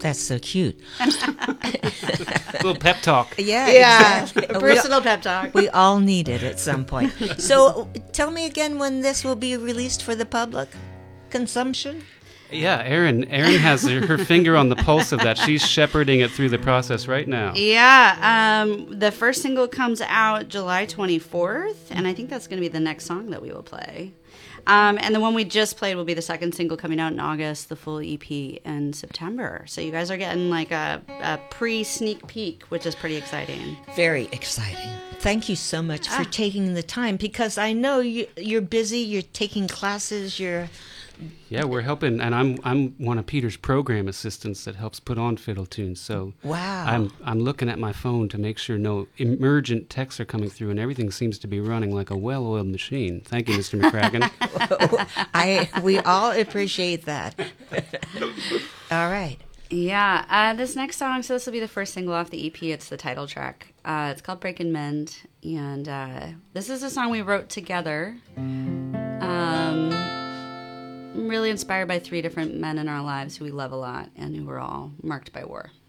That's so cute. A little pep talk. Yeah, exactly. A personal pep talk. We all need it at some point. So tell me again when this will be released for the public consumption. Yeah, Erin has her finger on the pulse of that. She's shepherding it through the process right now. Yeah, the first single comes out July 24th, and I think that's going to be the next song that we will play. And the one we just played will be the second single coming out in August, the full EP in September. So you guys are getting like a pre-sneak peek, which is pretty exciting. Very exciting. Thank you so much for taking the time, because I know you're busy, you're taking classes, Yeah, we're helping, and I'm one of Peter's program assistants that helps put on Fiddle Tunes. So wow, I'm looking at my phone to make sure no emergent texts are coming through, and everything seems to be running like a well-oiled machine. Thank you, Mr. McCracken. We all appreciate that. All right. Yeah, this next song, so this will be the first single off the EP. It's the title track. It's called Break and Mend, and this is a song we wrote together. Really inspired by three different men in our lives who we love a lot and who were all marked by war.